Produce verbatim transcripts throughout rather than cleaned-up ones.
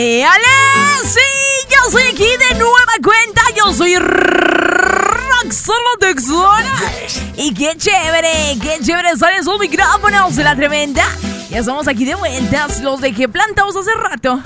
¡Ale! ¡Sí! Yo soy aquí de nueva cuenta. Yo soy Roxana Texona. Y qué chévere, qué chévere salen sus micrófonos de la tremenda. Ya estamos aquí de vueltas. Los dejé plantados hace rato.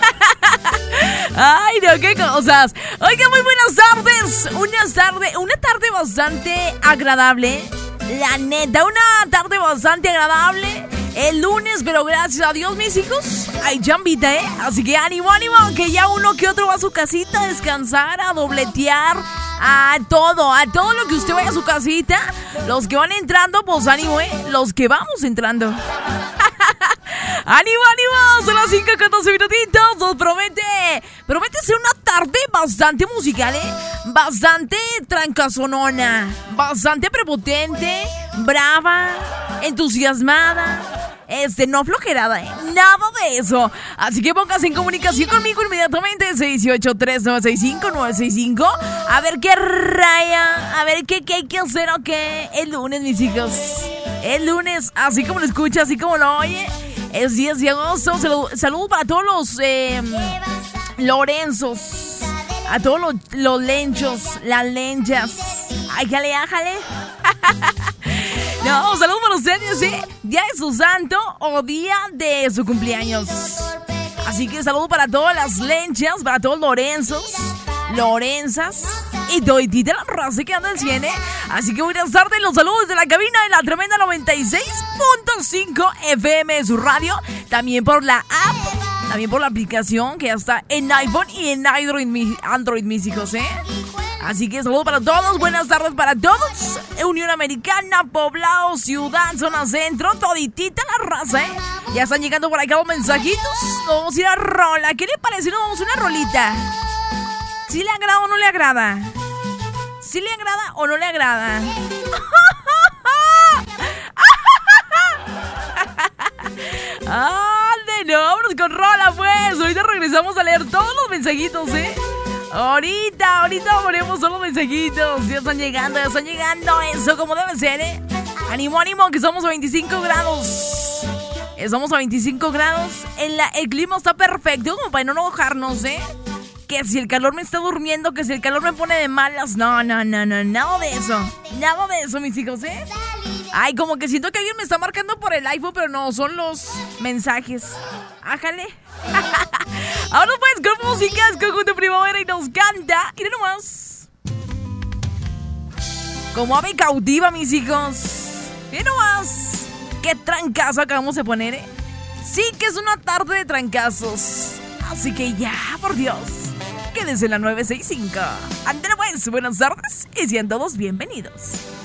Ay, no, qué cosas. Oigan, muy buenas tardes. Una tarde, una tarde bastante agradable. La neta, una tarde bastante agradable. El lunes, pero gracias a Dios, mis hijos, hay chambita, ¿eh? Así que ánimo, ánimo, que ya uno que otro va a su casita a descansar, a dobletear, a todo, a todo lo que usted vaya a su casita. Los que van entrando, pues ánimo, ¿eh? Los que vamos entrando. ¡Ánimo, ánimo! Son las cinco con doce minutitos. Nos promete, promete ser una tarde bastante musical, ¿eh? Bastante trancazonona, bastante prepotente, brava, entusiasmada. Este, no flojerada, ¿eh? Nada de eso. Así que póngase en comunicación conmigo inmediatamente. seis ocho tres nueve seis cinco nueve seis cinco. A ver qué raya. A ver qué, qué hay que hacer o qué. El lunes, mis hijos. El lunes, así como lo escucha, así como lo oye. Es diez de agosto. Saludos salud para todos los eh, Lorenzos. A todos los, los lenchos. Las lenchas. Ay, jale, ájale. No, saludos para ustedes, ¿eh? Día de su santo o día de su cumpleaños. Así que saludos para todas las lenchas, para todos los Lorenzos, Lorenzas y doitita la raza que anda en cien, ¿eh? Así que buenas tardes, los saludos de la cabina de la tremenda noventa y seis punto cinco F M de su radio. También por la app, también por la aplicación que ya está en iPhone y en Android, Android mis hijos, ¿eh? Así que saludos para todos, buenas tardes para todos. Unión Americana, Poblado, Ciudad, Zona Centro, toditita la raza, ¿eh? Ya están llegando por acá los mensajitos. Nos vamos a ir a rola. ¿Qué le parece? Nos vamos a una rolita. ¿Sí le agrada o no le agrada? ¿Sí le agrada o no le agrada? ¡Ande, no! ¡Vámonos con rola, pues! Ahorita regresamos a leer todos los mensajitos, ¿eh? Ahorita, ahorita ponemos solo mensajitos. Ya están llegando, ya están llegando. Eso como debe ser, ¿eh? Ánimo, ánimo, que somos a veinticinco grados. Estamos a veinticinco grados. El, el clima está perfecto, como para no enojarnos, ¿eh? Que si el calor me está durmiendo, que si el calor me pone de malas. No, no, no, no, nada de eso. Nada de eso, mis hijos, ¿eh? Ay, como que siento que alguien me está marcando por el iPhone, pero no, son los mensajes. Ájale. Ahora pues con música, es Conjunto Primavera y nos canta. ¿Quieren nomás? Como ave cautiva, mis hijos. ¿Quieren nomás? Qué trancazo acabamos de poner, ¿eh? Sí que es una tarde de trancazos. Así que ya, por Dios, quédense en la nueve sesenta y cinco. André pues, buenas tardes y sean todos bienvenidos.